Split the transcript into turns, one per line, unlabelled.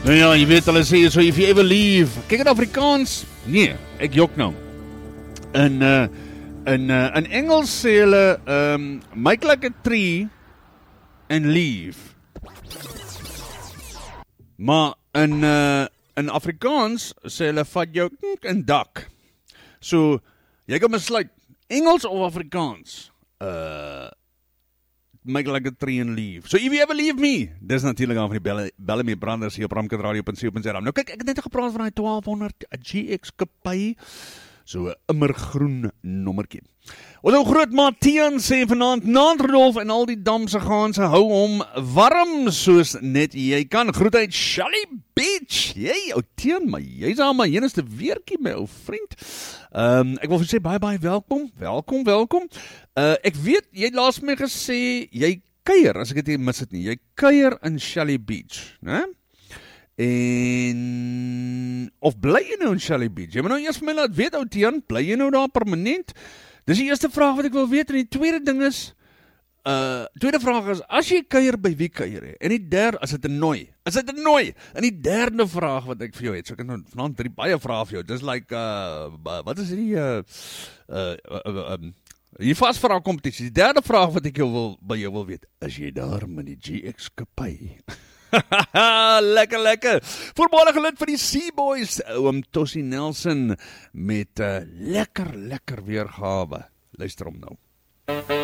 Nou ja, jy weet hulle sê so, if you ever leave. Kyk in Afrikaans. Nee, ek jok nou. In Engels sê hulle make like a tree and leave. Maar in Afrikaans sê hulle vat jou in dak. So jy kan besluit Engels of Afrikaans. Make like a tree and leave. So if you ever leave me, dis natuurlik aan van die Bellamy Branders hier op Ramkadradio.co.za. Nou kyk, ek het net gepraat van die 1200 GX Kapay. So 'n immergroen nommertjie. Ons ou groot maat Tian sê vanaand, Nant Rudolf en al die damse gaanse hou hom warm soos net jy kan. Groet uit Shelly Beach. Jy, ou Tian, maar jy's aan my enigste weertjie, my ou vriend. Ek wil vir sê baie welkom. Welkom. Ek weet, jy het laas my gesê, jy kuier, as ek dit nie mis het nie, jy kuier in Shelly Beach, né? Of bly jy nou in Shelly Beach? Jy moet nou eers vir my laat weet, ou Tian, bly jy nou daar permanent? Dis die eerste vraag wat ek wil weet, en die tweede ding is, tweede vraag is, as jy kuier, by wie kuier jy? En die derde, as dit 'n nooi? En die derde vraag wat ek vir jou het, so ek het nou vanaand baie vrae vir jou, dis like, wat is die, die vastvraag kompetisie, die derde vraag wat ek by jou wil weet, is jy daar met die GX Kapay? Lekker. Voormalige lid van die Seaboys, oom Tossie Nelson, met lekker weergawe. Luister hom nou.